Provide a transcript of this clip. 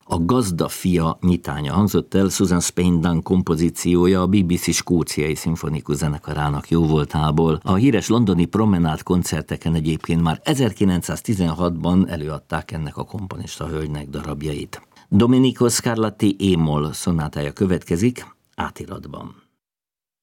A gazda fia nyitánya hangzott el, Susan Spain Dunn kompozíciója a BBC skóciai szimfonikus zenekarának jóvoltából. A híres londoni promenád koncerteken egyébként már 1916-ban előadták ennek a komponista hölgynek darabjait. Domenico Scarlatti E-moll szonátája következik átiratban.